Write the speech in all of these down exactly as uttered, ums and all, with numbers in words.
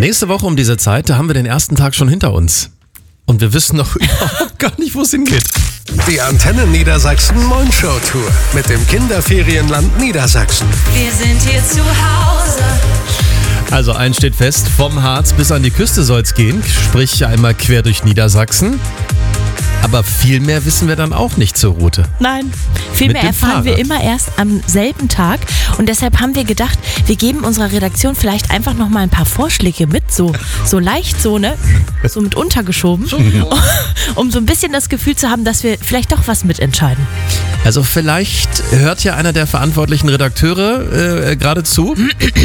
Nächste Woche um diese Zeit, da haben wir den ersten Tag schon hinter uns. Und wir wissen noch überhaupt gar nicht, wo es hingeht. Die Antenne Niedersachsen Moin-Show Tour mit dem Kinderferienland Niedersachsen. Wir sind hier zu Hause. Also eins steht fest, vom Harz bis an die Küste soll es gehen, sprich einmal quer durch Niedersachsen. Aber viel mehr wissen wir dann auch nicht zur Route. Nein, viel Mit mehr dem erfahren wir Fahrrad. immer erst am selben Tag. Und deshalb haben wir gedacht, wir geben unserer Redaktion vielleicht einfach noch mal ein paar Vorschläge mit. So, so leicht so, ne? So mit untergeschoben. Um so ein bisschen das Gefühl zu haben, dass wir vielleicht doch was mitentscheiden. Also vielleicht hört ja einer der verantwortlichen Redakteure äh, gerade zu.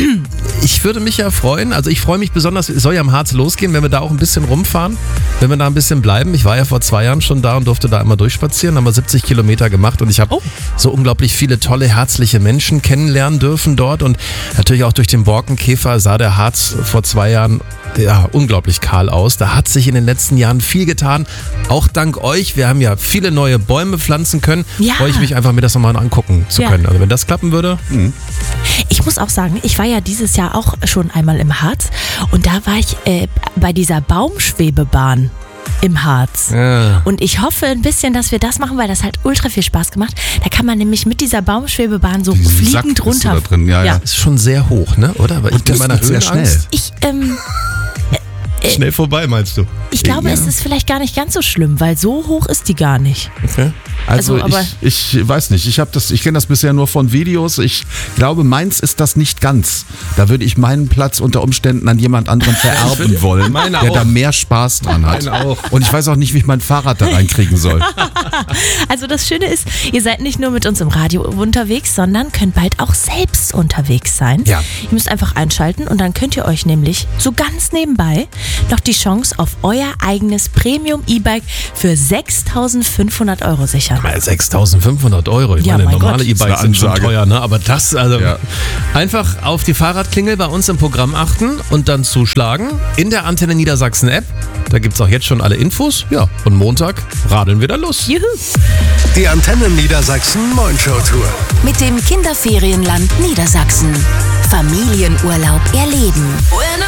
Ich würde mich ja freuen, also ich freue mich besonders, es soll ja am Harz losgehen, wenn wir da auch ein bisschen rumfahren, wenn wir da ein bisschen bleiben. Ich war ja vor zwei Jahren schon da und durfte da einmal durchspazieren, haben wir siebzig Kilometer gemacht und ich habe Oh. so unglaublich viele tolle, herzliche Menschen kennenlernen dürfen dort und natürlich auch durch den Borkenkäfer sah der Harz vor zwei Jahren ja unglaublich kahl aus. Da hat sich in den letzten Jahren viel getan, auch dank euch. Wir haben ja viele neue Bäume pflanzen können. Ja. Freue ich mich einfach, mir das nochmal angucken zu Ja. können. Also wenn das klappen würde, Ich muss auch sagen, ich war ja dieses Jahr auch schon einmal im Harz. Und da war ich äh, bei dieser Baumschwebebahn im Harz. ja. Und ich hoffe ein bisschen, dass wir das machen, weil das halt ultra viel Spaß gemacht. Da kann man nämlich mit dieser Baumschwebebahn so Diesen fliegend Sack bist du runter. da drin, ja, ja. ist schon sehr hoch, ne? Oder? Weil ich das mit meiner geht sehr Höhenangst Ich, ähm, schnell vorbei, meinst du? ich glaube, Ja. es ist vielleicht gar nicht ganz so schlimm, weil so hoch ist die gar nicht. Okay. Also, Also, aber- ich, ich weiß nicht, ich habe das, ich kenne das bisher nur von Videos. Ich glaube, meins ist das nicht ganz. Da würde ich meinen Platz unter Umständen an jemand anderen vererben wollen, Meine der auch. da mehr Spaß dran hat. Meine auch. Und ich weiß auch nicht, wie ich mein Fahrrad da reinkriegen soll. Also das Schöne ist, ihr seid nicht nur mit uns im Radio unterwegs, sondern könnt bald auch selbst unterwegs sein. Ja. Ihr müsst einfach einschalten und dann könnt ihr euch nämlich so ganz nebenbei noch die Chance auf euer eigenes Premium-E-Bike für sechstausendfünfhundert Euro sichern. sechstausendfünfhundert Euro. Ich Ja, meine, mein normale Gott. E-Bikes Das ist eine sind schon Ansage. teuer, ne? Aber das, also Ja. einfach auf die Fahrradklingel bei uns im Programm achten und dann zuschlagen. In der Antenne Niedersachsen App. Da gibt es auch jetzt schon alle Infos. Ja, und Montag radeln wir dann los. Juhu! Die Antenne Niedersachsen Moin-Show Tour. Mit dem Kinderferienland Niedersachsen. Familienurlaub erleben.